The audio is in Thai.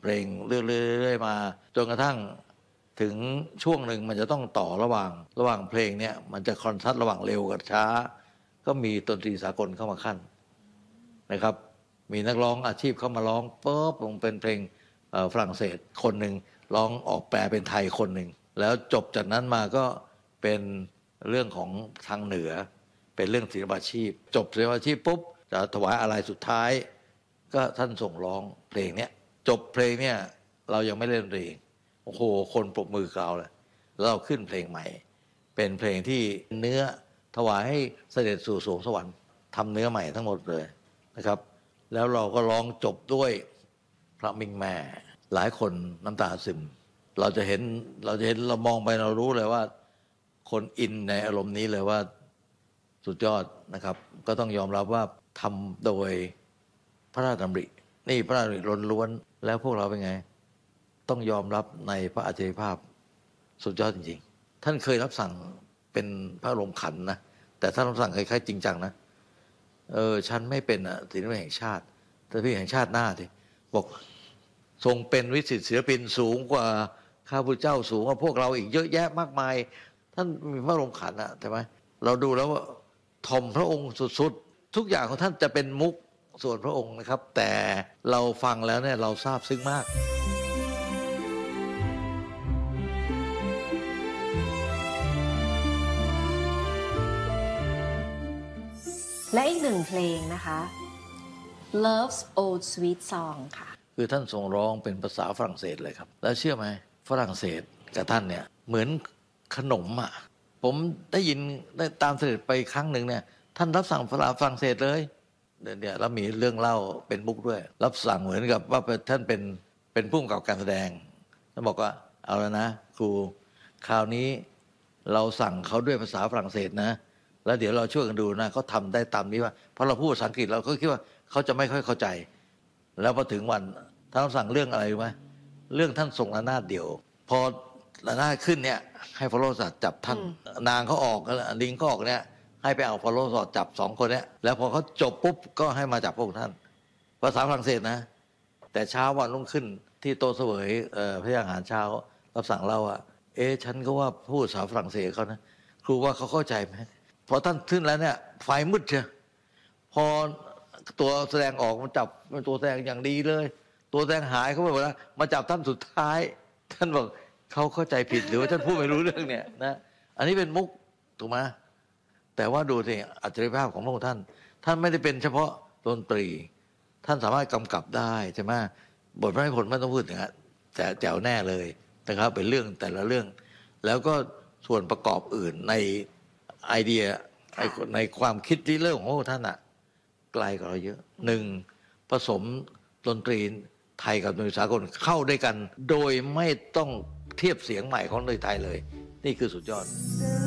เพลงเรื่อยๆมาจนกระทั่งถึงช่วงหนึ่งมันจะต้องต่อระหว่างเพลงเนี่ยมันจะคอนทราสต์ระหว่างเร็วกับช้าก็มีดนตรีสากลเข้ามาขั้นนะครับมีนักร้องอาชีพเข้ามาร้องปุ๊บลงเป็นเพลงฝรั่งเศสคนหนึ่งร้องออกแปลเป็นไทยคนหนึ่งแล้วจบจากนั้นมาก็เป็นเรื่องของทางเหนือเป็นเรื่องศิลปาชีพจบศิลปาชีพปุ๊บจะถวายอะไรสุดท้ายก็ท่านส่งร้องเพลงเนี้ยจบเพลงเนี่ยเรายังไม่เล่นดนตรีโอ้โหคนปรบมือกล่าวเลยแล้วเราขึ้นเพลงใหม่เป็นเพลงที่เนื้อถวายให้เสด็จสู่สวงสวรรค์ทำเนื้อใหม่ทั้งหมดเลยนะครับแล้วเราก็ร้องจบด้วยพระมิงแม่หลายคนน้ำตาซึมเราจะเห็นเรามองไปเรารู้เลยว่าคนอินในอารมณ์นี้เลยว่าสุดยอดนะครับก็ต้องยอมรับว่าทำโดยพระราชดำรินี่พระราชดำริล้วนๆแล้วพวกเราเป็นไงต้องยอมรับในพระอัจฉริยภาพสุดยอดจริงๆท่านเคยรับสั่งเป็นพระบรมขันธ์นะแต่ท่านรับสั่งคล้ายๆจริงจังนะฉันไม่เป็นศิลปินแห่งชาติแต่พี่แห่งชาติหน้าที่บอกทรงเป็นวิสิตศิลปินสูงกว่าข้าพุทธเจ้าสูงกว่าพวกเราอีกเยอะแยะมากมายท่านมีพระบรมขันธ์ใช่ไหมเราดูแล้วว่าถ่อมพระองค์สุดๆทุกอย่างของท่านจะเป็นมุกส่วนพระองค์นะครับแต่เราฟังแล้วเนี่ยเราซาบซึ้งมากและอีกหนึ่งเพลงนะคะ Love's Old Sweet Song ค่ะคือท่านทรงร้องเป็นภาษาฝรั่งเศสเลยครับแล้วเชื่อไหมฝรั่งเศสกับท่านเนี่ยเหมือนขนมผมได้ยินได้ตามเสด็จไปครั้งหนึ่งเนี่ยท่านรับสั่งฝรั่งเศสเลยเนี่ยแล้วมีเรื่องเล่าเป็นมุกด้วยรับสั่งเหมือนกับว่าท่านเป็นผู้กำกับการแสดงท่านบอกว่าเอาแล้วนะครูคราวนี้เราสั่งเขาด้วยภาษาฝรั่งเศสนะแล้วเดี๋ยวเราช่วยกันดูนะเขาทำได้ตามนี้ว่าเพราะเราพูดภาษาอังกฤษเราก็คิดว่าเขาจะไม่ค่อยเข้าใจแล้วพอถึงวันท่านสั่งเรื่องอะไรรู้ไหมเรื่องท่านส่งระนาดเดี่ยวพอระนาดขึ้นเนี่ยให้ฟอลโลสัตจับท่านนางเขาออกลิงก็ออกเนี่ยให้ไปเอาฟอลโลสอดจับสองคนเนี้ยแล้วพอเขาจบปุ๊บก็ให้มาจับพวกท่านภาษาฝรั่งเศสนะแต่เช้าวันรุ่งขึ้นที่โต๊ะเสวยพระอาหารเช้ารับสั่งเราฉันก็ว่าพูดภาษาฝรั่งเศสเขานะครูว่าเขาเข้าใจไหมพอท่านขึ้นแล้วเนี่ยไฟมืดเชียวพอตัวแสดงออกมันจับตัวแสดงอย่างดีเลยตัวแสดงหายเขาไปหมดแล้วมาจับท่านสุดท้ายท่านบอกเขาเข้าใจผิดหรือว่าท่านพูดไม่รู้เรื่องเนี่ยนะอันนี้เป็นมุกถูกไหมแต่ว่าดูสิอัจฉริยภาพของพระองค์ท่านไม่ได้เป็นเฉพาะดนตรีท่านสามารถกำกับได้ใช่ไหมบทพระนิพนธ์ไม่ต้องพูดถึงแต่แจ๋วแน่เลยนะครับเป็นเรื่องแต่ละเรื่องแล้วก็ส่วนประกอบอื่นในไอเดียในความคิดที่เรื่องของพระองค์ท่านไกลกว่าเราเยอะหนึ่งผสมดนตรีไทยกับดนตรีสากลเข้าด้วยกันโดยไม่ต้องเทียบเสียงใหม่ของดนตรีไทยเลยนี่คือสุดยอด